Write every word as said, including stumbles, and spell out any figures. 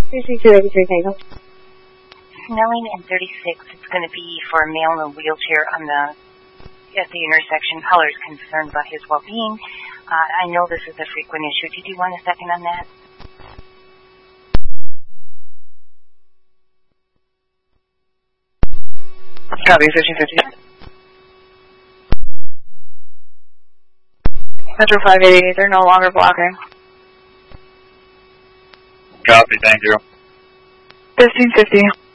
thirty-two eighty-three, can you go? Snelling and thirty-six, it's going to be for a male in a wheelchair on the at the intersection. Caller is concerned about his well-being. Uh, I know this is a frequent issue. Did you want a second on that? Copy, fifteen fifty. Metro five eighty, they're no longer blocking. Copy, thank you. fifteen fifty.